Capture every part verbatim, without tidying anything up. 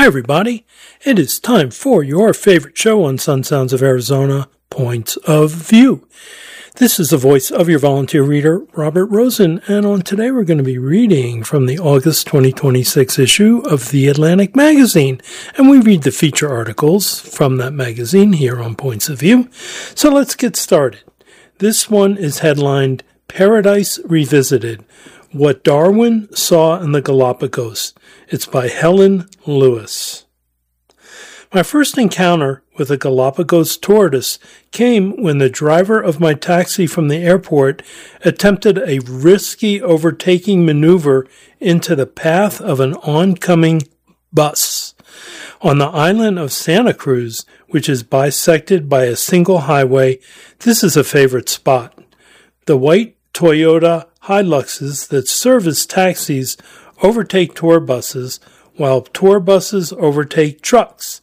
Hi, everybody. It is time for your favorite show on Sun Sounds of Arizona, Points of View. This is the voice of your volunteer reader, Robert Rosen, and on today we're going to be reading from the August twenty twenty-six issue of The Atlantic Magazine, and we read the feature articles from that magazine here on Points of View. So let's get started. This one is headlined, Paradise Revisited, What Darwin Saw in the Galapagos. It's by Helen Lewis. My first encounter with a Galapagos tortoise came when the driver of my taxi from the airport attempted a risky overtaking maneuver into the path of an oncoming bus. On the island of Santa Cruz, which is bisected by a single highway, this is a favorite spot. The white Toyota Hiluxes that serve as taxis overtake tour buses, while tour buses overtake trucks.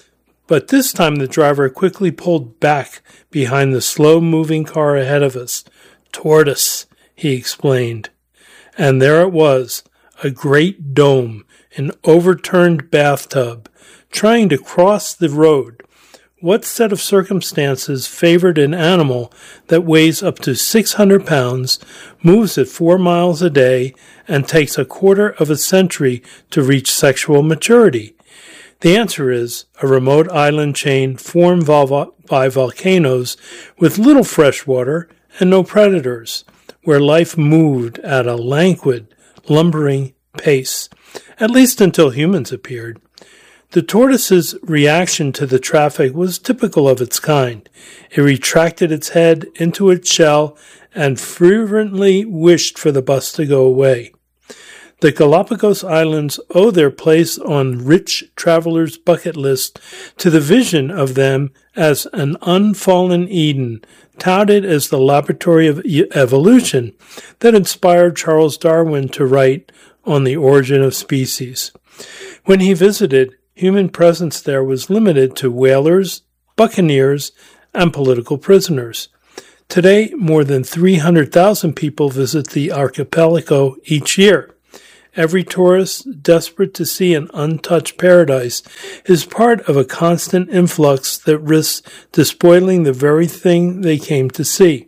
But this time the driver quickly pulled back behind the slow-moving car ahead of us. Tortoise, he explained. And there it was, a great dome, an overturned bathtub, trying to cross the road. What set of circumstances favored an animal that weighs up to six hundred pounds, moves at four miles a day, and takes a quarter of a century to reach sexual maturity? The answer is a remote island chain formed by volcanoes with little fresh water and no predators, where life moved at a languid, lumbering pace, at least until humans appeared. The tortoise's reaction to the traffic was typical of its kind. It retracted its head into its shell and fervently wished for the bus to go away. The Galapagos Islands owe their place on rich travelers' bucket list to the vision of them as an unfallen Eden, touted as the laboratory of evolution that inspired Charles Darwin to write On the Origin of Species. When he visited, human presence there was limited to whalers, buccaneers, and political prisoners. Today, more than three hundred thousand people visit the archipelago each year. Every tourist, desperate to see an untouched paradise, is part of a constant influx that risks despoiling the very thing they came to see.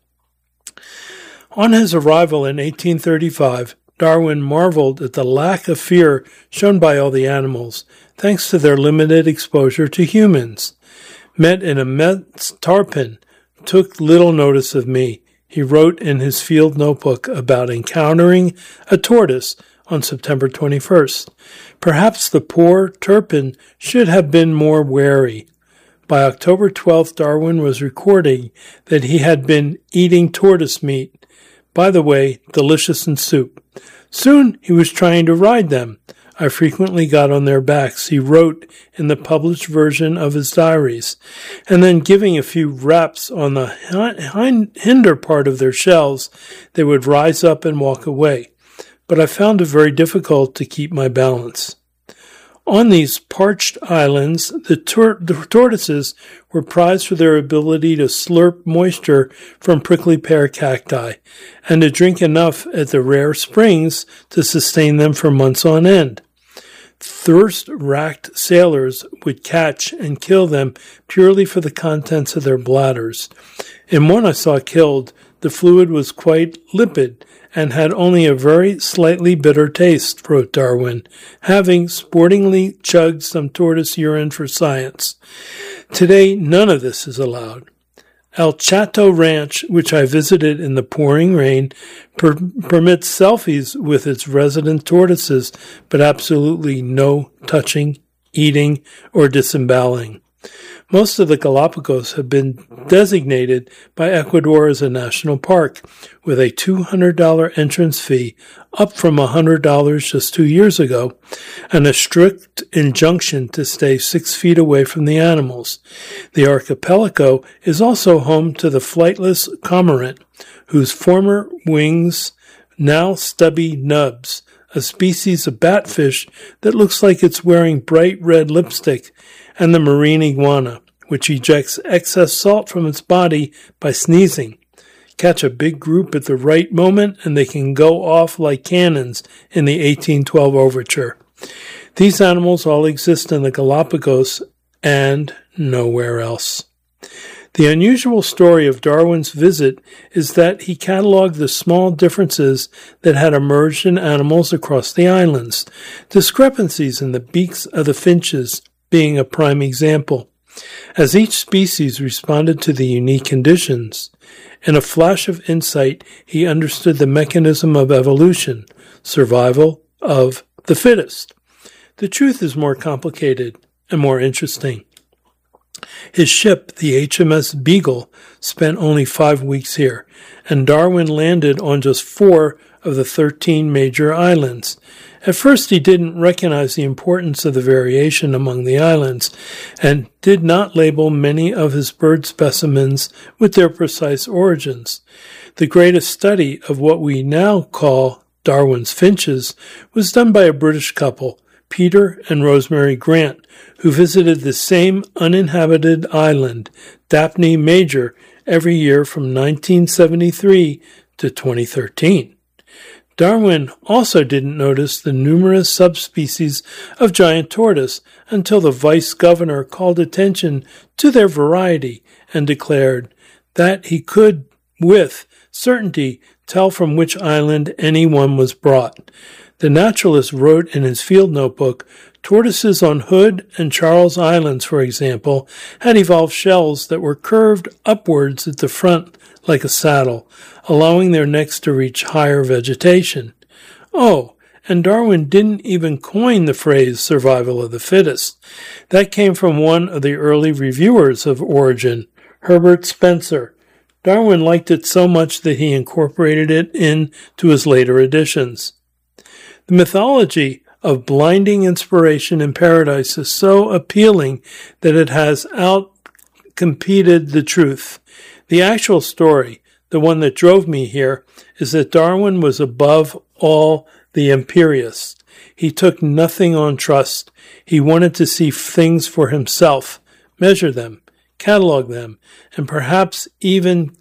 On his arrival in eighteen thirty-five, Darwin marveled at the lack of fear shown by all the animals, thanks to their limited exposure to humans. Met an immense tarpon, took little notice of me. He wrote in his field notebook about encountering a tortoise on September twenty-first. Perhaps the poor tarpon should have been more wary. By October twelfth, Darwin was recording that he had been eating tortoise meat. By the way, delicious in soup. Soon he was trying to ride them. I frequently got on their backs, he wrote in the published version of his diaries, and then giving a few raps on the hind, hinder part of their shells, they would rise up and walk away. But I found it very difficult to keep my balance. On these parched islands, the, tor- the tortoises were prized for their ability to slurp moisture from prickly pear cacti and to drink enough at the rare springs to sustain them for months on end. Thirst-racked sailors would catch and kill them purely for the contents of their bladders. In one I saw killed, the fluid was quite lipid and had only a very slightly bitter taste, wrote Darwin, having sportingly chugged some tortoise urine for science. Today, none of this is allowed. El Chato Ranch, which I visited in the pouring rain, per- permits selfies with its resident tortoises, but absolutely no touching, eating, or disemboweling. Most of the Galapagos have been designated by Ecuador as a national park, with a two hundred dollars entrance fee, up from one hundred dollars just two years ago, and a strict injunction to stay six feet away from the animals. The archipelago is also home to the flightless cormorant, whose former wings now stubby nubs, a species of batfish that looks like it's wearing bright red lipstick, and the marine iguana, which ejects excess salt from its body by sneezing. Catch a big group at the right moment and they can go off like cannons in the eighteen twelve overture. These animals all exist in the Galapagos and nowhere else. The unusual story of Darwin's visit is that he cataloged the small differences that had emerged in animals across the islands, discrepancies in the beaks of the finches being a prime example. As each species responded to the unique conditions, in a flash of insight, he understood the mechanism of evolution, survival of the fittest. The truth is more complicated and more interesting. His ship, the H M S Beagle, spent only five weeks here, and Darwin landed on just four of the thirteen major islands. At first he didn't recognize the importance of the variation among the islands, and did not label many of his bird specimens with their precise origins. The greatest study of what we now call Darwin's finches was done by a British couple, Peter and Rosemary Grant, who visited the same uninhabited island, Daphne Major, every year from nineteen seventy-three to twenty thirteen. Darwin also didn't notice the numerous subspecies of giant tortoise until the vice-governor called attention to their variety and declared that he could, with certainty, tell from which island any one was brought. The naturalist wrote in his field notebook, tortoises on Hood and Charles Islands, for example, had evolved shells that were curved upwards at the front like a saddle, allowing their necks to reach higher vegetation. Oh, and Darwin didn't even coin the phrase survival of the fittest. That came from one of the early reviewers of Origin, Herbert Spencer. Darwin liked it so much that he incorporated it into his later editions. The mythology of blinding inspiration in paradise is so appealing that it has outcompeted the truth. The actual story, the one that drove me here, is that Darwin was above all the imperious. He took nothing on trust. He wanted to see things for himself, measure them, catalog them, and perhaps even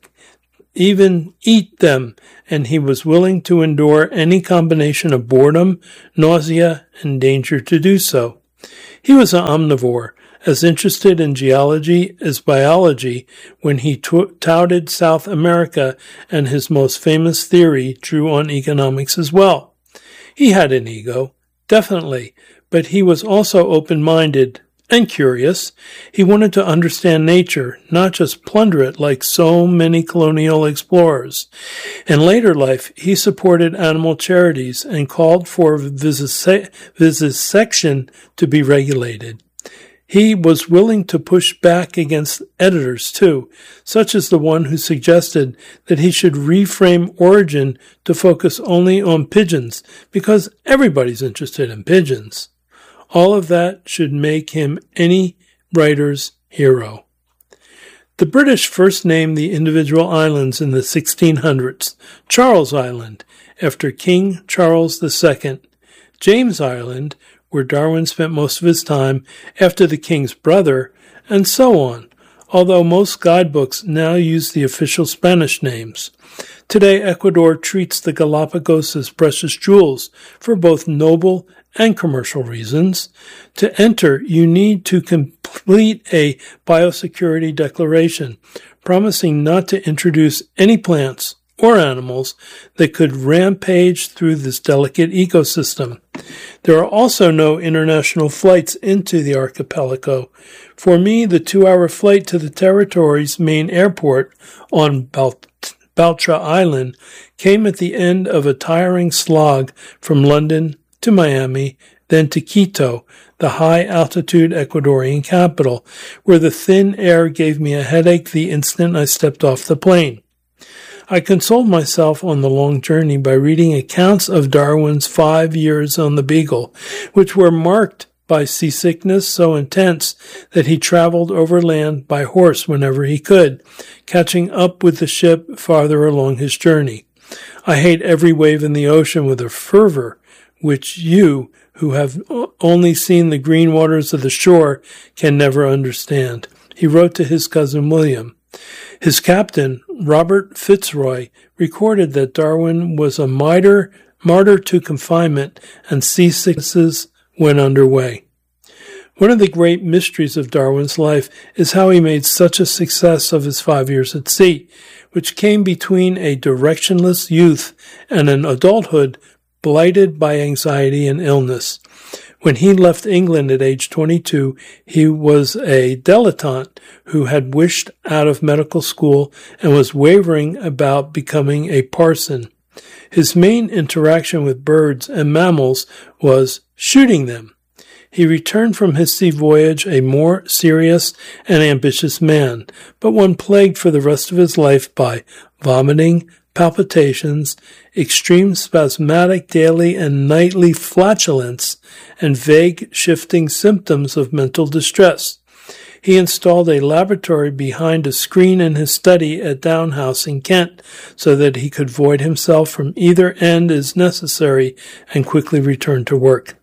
even eat them, and he was willing to endure any combination of boredom, nausea, and danger to do so. He was an omnivore, as interested in geology as biology when he t- touted South America, and his most famous theory drew on economics as well. He had an ego, definitely, but he was also open-minded and curious. He wanted to understand nature, not just plunder it like so many colonial explorers. In later life, he supported animal charities and called for vivisection to be regulated. He was willing to push back against editors, too, such as the one who suggested that he should reframe Origin to focus only on pigeons, because everybody's interested in pigeons. All of that should make him any writer's hero. The British first named the individual islands in the sixteen hundreds, Charles Island, after King Charles the Second, James Island, where Darwin spent most of his time, after the king's brother, and so on, although most guidebooks now use the official Spanish names. Today, Ecuador treats the Galapagos as precious jewels for both noble and commercial reasons. To enter, you need to complete a biosecurity declaration, promising not to introduce any plants or animals that could rampage through this delicate ecosystem. There are also no international flights into the archipelago. For me, the two-hour flight to the territory's main airport on Balt- Baltra Island came at the end of a tiring slog from London to Miami, then to Quito, the high-altitude Ecuadorian capital, where the thin air gave me a headache the instant I stepped off the plane. I consoled myself on the long journey by reading accounts of Darwin's five years on the Beagle, which were marked by seasickness so intense that he traveled overland by horse whenever he could, catching up with the ship farther along his journey. I hate every wave in the ocean with a fervor which you, who have only seen the green waters of the shore, can never understand, he wrote to his cousin William. His captain, Robert Fitzroy, recorded that Darwin was a martyr, martyr to confinement and seasicknesses went underway. One of the great mysteries of Darwin's life is how he made such a success of his five years at sea, which came between a directionless youth and an adulthood blighted by anxiety and illness. When he left England at age twenty-two, he was a dilettante who had wished out of medical school and was wavering about becoming a parson. His main interaction with birds and mammals was shooting them. He returned from his sea voyage a more serious and ambitious man, but one plagued for the rest of his life by vomiting, palpitations, extreme spasmodic daily and nightly flatulence, and vague shifting symptoms of mental distress. He installed a laboratory behind a screen in his study at Down House in Kent so that he could void himself from either end as necessary and quickly return to work.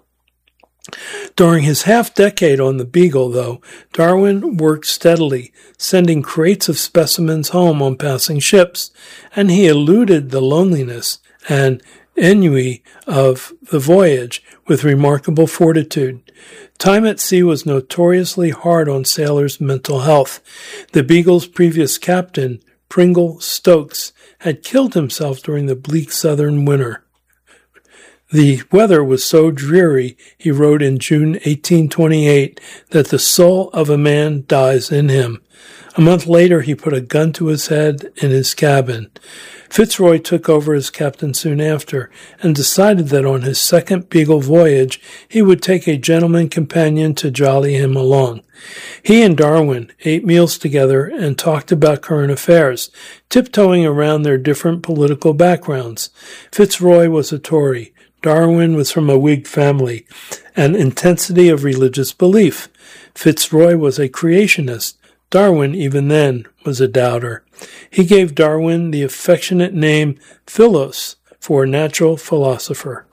During his half-decade on the Beagle, though, Darwin worked steadily, sending crates of specimens home on passing ships, and he eluded the loneliness and ennui of the voyage with remarkable fortitude. Time at sea was notoriously hard on sailors' mental health. The Beagle's previous captain, Pringle Stokes, had killed himself during the bleak southern winter. The weather was so dreary, he wrote in June eighteen twenty-eight, that the soul of a man dies in him. A month later, he put a gun to his head in his cabin. Fitzroy took over as captain soon after, and decided that on his second Beagle voyage, he would take a gentleman companion to jolly him along. He and Darwin ate meals together and talked about current affairs, tiptoeing around their different political backgrounds. Fitzroy was a Tory. Darwin was from a Whig family, an intensity of religious belief. Fitzroy was a creationist. Darwin, even then, was a doubter. He gave Darwin the affectionate name Philos, for natural philosopher.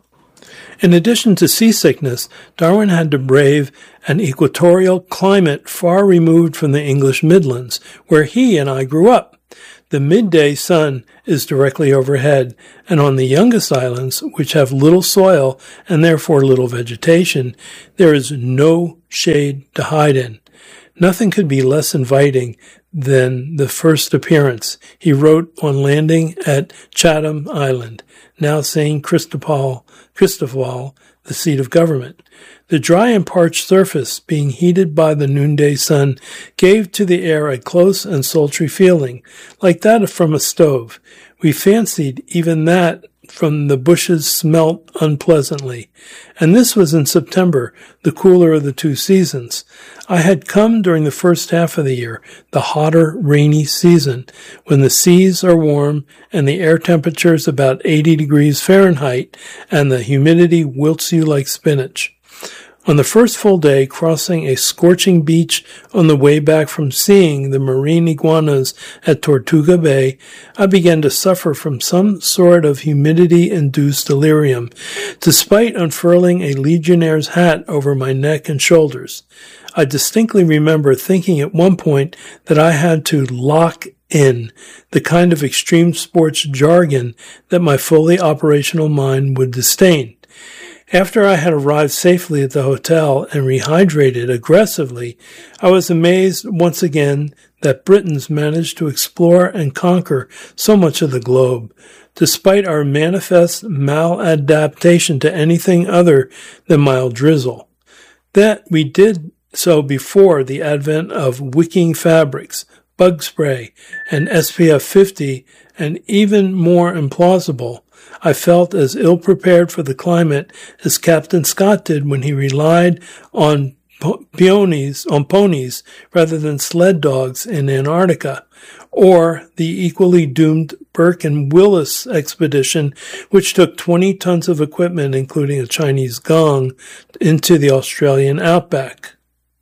In addition to seasickness, Darwin had to brave an equatorial climate far removed from the English Midlands, where he and I grew up. The midday sun is directly overhead, and on the youngest islands, which have little soil and therefore little vegetation, there is no shade to hide in. Nothing could be less inviting than the first appearance, he wrote on landing at Chatham Island, now Saint Cristobal, Cristobal, the seat of government. The dry and parched surface, being heated by the noonday sun, gave to the air a close and sultry feeling, like that from a stove. We fancied even that from the bushes smelt unpleasantly. And this was in September, the cooler of the two seasons. I had come during the first half of the year, the hotter, rainy season, when the seas are warm and the air temperature is about eighty degrees Fahrenheit and the humidity wilts you like spinach. On the first full day, crossing a scorching beach on the way back from seeing the marine iguanas at Tortuga Bay, I began to suffer from some sort of humidity-induced delirium, despite unfurling a Legionnaire's hat over my neck and shoulders. I distinctly remember thinking at one point that I had to lock in, the kind of extreme sports jargon that my fully operational mind would disdain. After I had arrived safely at the hotel and rehydrated aggressively, I was amazed once again that Britons managed to explore and conquer so much of the globe, despite our manifest maladaptation to anything other than mild drizzle. That we did so before the advent of wicking fabrics, bug spray, and S P F fifty, and even more implausible, I felt as ill-prepared for the climate as Captain Scott did when he relied on ponies, on ponies rather than sled dogs in Antarctica, or the equally doomed Burke and Willis expedition, which took twenty tons of equipment, including a Chinese gong, into the Australian outback.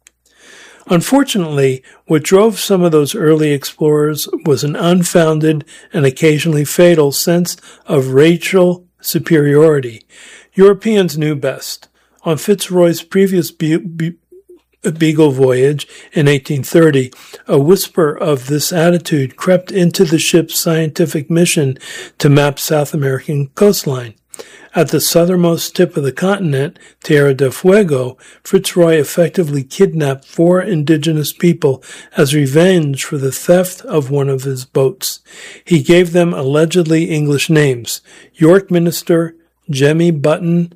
Unfortunately, what drove some of those early explorers was an unfounded and occasionally fatal sense of racial superiority. Europeans knew best. On Fitzroy's previous Be- Be- Beagle voyage in eighteen thirty, a whisper of this attitude crept into the ship's scientific mission to map South American coastline. At the southernmost tip of the continent, Tierra del Fuego, Fitzroy effectively kidnapped four indigenous people as revenge for the theft of one of his boats. He gave them allegedly English names: York Minister, Jemmy Button,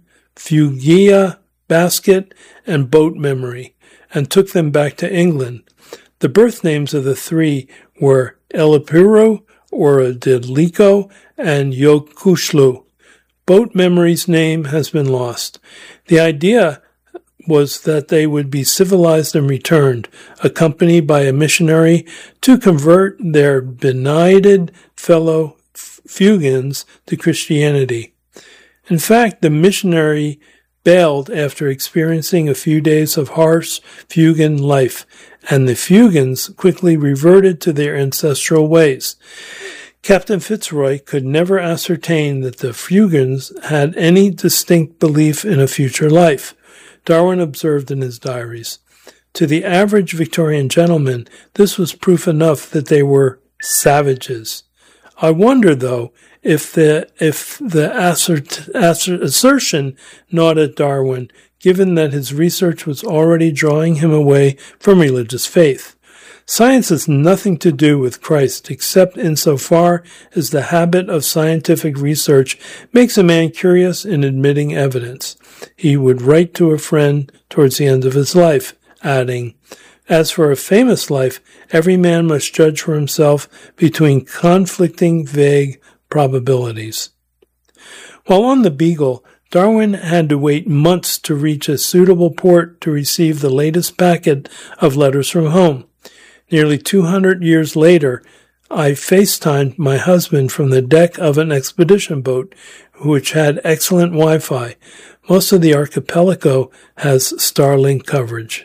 Fugia Basket, and Boat Memory, and took them back to England. The birth names of the three were Elipuru, Orodilico, and Yokushlu. Boat Memory's name has been lost. The idea was that they would be civilized and returned, accompanied by a missionary to convert their benighted fellow Fugans to Christianity. In fact, the missionary bailed after experiencing a few days of harsh Fugan life, and the Fugans quickly reverted to their ancestral ways. Captain Fitzroy could never ascertain that the Fugans had any distinct belief in a future life. Darwin observed in his diaries, to the average Victorian gentleman, this was proof enough that they were savages. I wonder, though, if the if the assert, assert, assertion gnawed at Darwin, given that his research was already drawing him away from religious faith. Science has nothing to do with Christ except insofar as the habit of scientific research makes a man curious in admitting evidence. He would write to a friend towards the end of his life, adding, "As for a famous life, every man must judge for himself between conflicting vague probabilities." While on the Beagle, Darwin had to wait months to reach a suitable port to receive the latest packet of letters from home. Nearly two hundred years later, I FaceTimed my husband from the deck of an expedition boat, which had excellent Wi-Fi. Most of the archipelago has Starlink coverage.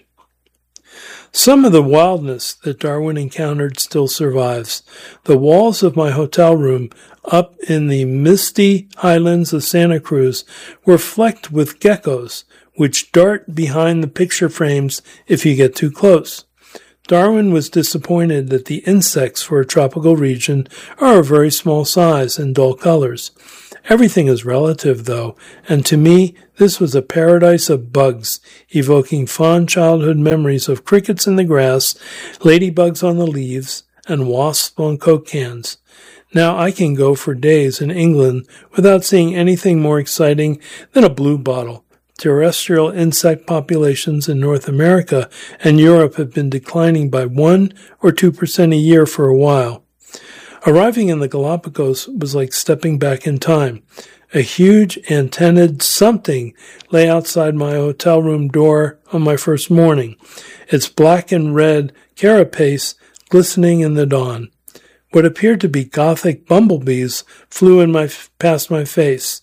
Some of the wildness that Darwin encountered still survives. The walls of my hotel room up in the misty highlands of Santa Cruz were flecked with geckos, which dart behind the picture frames if you get too close. Darwin was disappointed that the insects for a tropical region are a very small size and dull colors. Everything is relative, though, and to me, this was a paradise of bugs, evoking fond childhood memories of crickets in the grass, ladybugs on the leaves, and wasps on Coke cans. Now I can go for days in England without seeing anything more exciting than a blue bottle. Terrestrial insect populations in North America and Europe have been declining by one or two percent a year for a while. Arriving in the Galapagos was like stepping back in time. A huge antennaed something lay outside my hotel room door on my first morning, its black and red carapace glistening in the dawn. What appeared to be Gothic bumblebees flew in my past my face.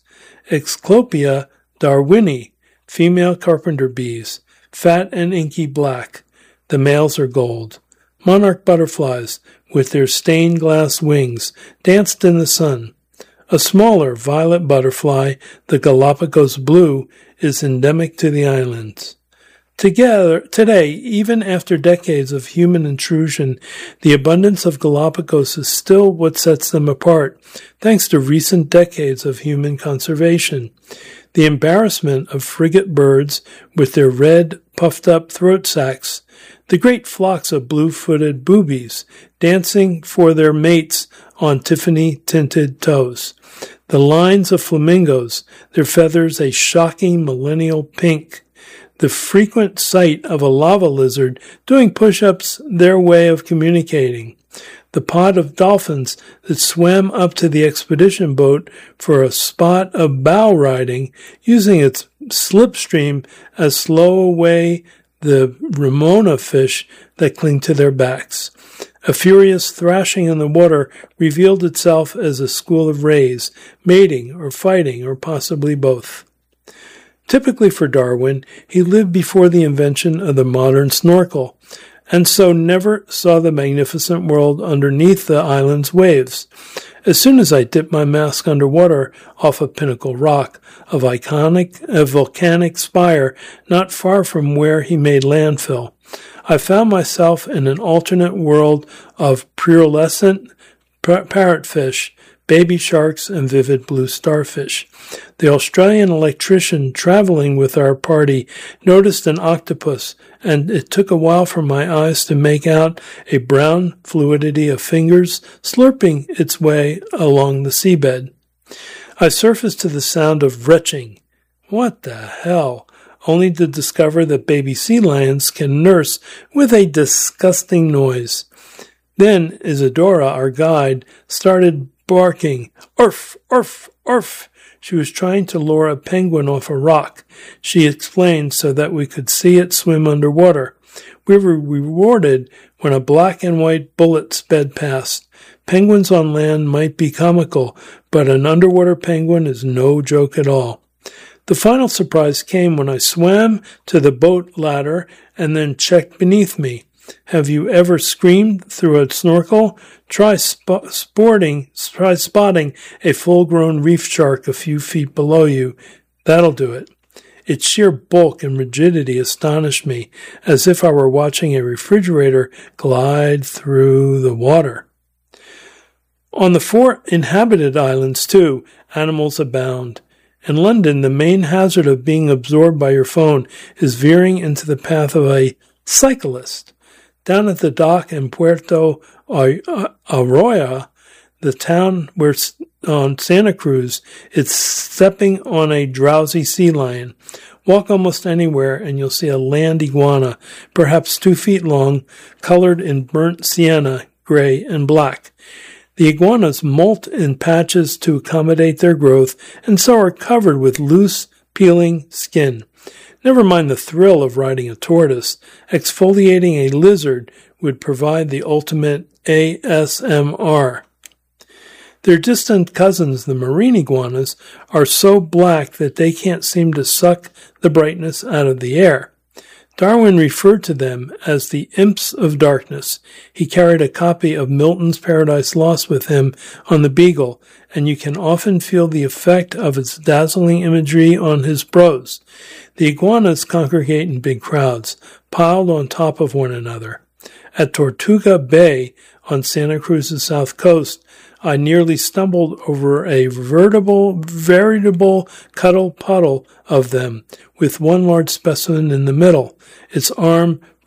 Exclopia darwini, female carpenter bees, fat and inky black. The males are gold. Monarch butterflies, with their stained glass wings, danced in the sun. A smaller violet butterfly, the Galapagos blue, is endemic to the islands. Together, today, even after decades of human intrusion, the abundance of Galapagos is still what sets them apart, thanks to recent decades of human conservation. The embarrassment of frigate birds with their red, puffed-up throat sacs, the great flocks of blue-footed boobies dancing for their mates on Tiffany-tinted toes, the lines of flamingos, their feathers a shocking millennial pink, the frequent sight of a lava lizard doing push-ups their way of communicating, the pod of dolphins that swam up to the expedition boat for a spot of bow riding, using its slipstream as slow away the Ramona fish that cling to their backs. A furious thrashing in the water revealed itself as a school of rays, mating or fighting or possibly both. Typically for Darwin, he lived before the invention of the modern snorkel, and so never saw the magnificent world underneath the island's waves. As soon as I dipped my mask underwater off a pinnacle rock, of iconic, a volcanic spire not far from where he made landfill, I found myself in an alternate world of pearlescent par- parrotfish, baby sharks, and vivid blue starfish. The Australian electrician traveling with our party noticed an octopus, and it took a while for my eyes to make out a brown fluidity of fingers slurping its way along the seabed. I surfaced to the sound of retching. What the hell? Only to discover that baby sea lions can nurse with a disgusting noise. Then Isadora, our guide, started barking, "Orf, orf, orf." She was trying to lure a penguin off a rock. She explained so that we could see it swim underwater. We were rewarded when a black and white bullet sped past. Penguins on land might be comical, but an underwater penguin is no joke at all. The final surprise came when I swam to the boat ladder and then checked beneath me. Have you ever screamed through a snorkel? Try sp- sporting, try spotting a full-grown reef shark a few feet below you. That'll do it. Its sheer bulk and rigidity astonished me, as if I were watching a refrigerator glide through the water. On the four inhabited islands, too, animals abound. In London, the main hazard of being absorbed by your phone is veering into the path of a cyclist. Down at the dock in Puerto Arroyo, the town where on Santa Cruz, it's stepping on a drowsy sea lion. Walk almost anywhere and you'll see a land iguana, perhaps two feet long, colored in burnt sienna, gray, and black. The iguanas molt in patches to accommodate their growth, and so are covered with loose, peeling skin. Never mind the thrill of riding a tortoise. Exfoliating a lizard would provide the ultimate A S M R. Their distant cousins, the marine iguanas, are so black that they can't seem to suck the brightness out of the air. Darwin referred to them as the imps of darkness. He carried a copy of Milton's Paradise Lost with him on the Beagle, and you can often feel the effect of its dazzling imagery on his prose. The iguanas congregate in big crowds, piled on top of one another. At Tortuga Bay on Santa Cruz's south coast, I nearly stumbled over a veritable, veritable cuddle puddle of them, with one large specimen in the middle, its arm